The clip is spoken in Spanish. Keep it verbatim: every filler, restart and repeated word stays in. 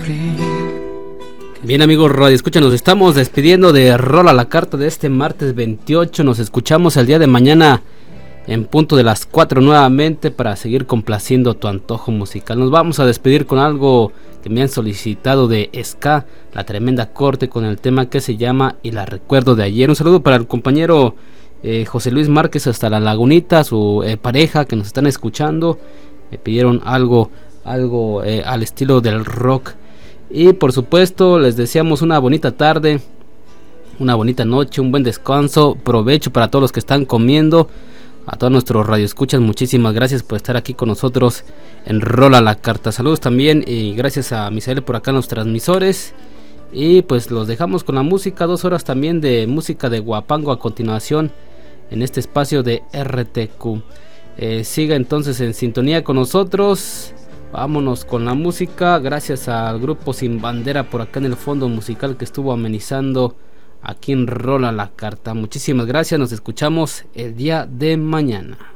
Bien, amigos Radio Escucha, nos estamos despidiendo de Rola la Carta de este martes veintiocho. Nos escuchamos el día de mañana en punto de las cuatro nuevamente para seguir complaciendo tu antojo musical. Nos vamos a despedir con algo que me han solicitado de Ska, La Tremenda Corte, con el tema que se llama Y la recuerdo de ayer. Un saludo para el compañero eh, José Luis Márquez hasta La Lagunita, su eh, pareja que nos están escuchando. Me pidieron algo, algo eh, al estilo del rock. Y por supuesto les deseamos una bonita tarde, una bonita noche, un buen descanso, provecho para todos los que están comiendo. A todos nuestros radioescuchas, muchísimas gracias por estar aquí con nosotros en Rola la Carta. Saludos también y gracias a Misael por acá en los transmisores. Y pues los dejamos con la música, dos horas también de música de Guapango a continuación en este espacio de R T Q. Eh, siga entonces en sintonía con nosotros. Vámonos con la música, gracias al grupo Sin Bandera por acá en el fondo musical que estuvo amenizando aquí en Rola la Carta. Muchísimas gracias, nos escuchamos el día de mañana.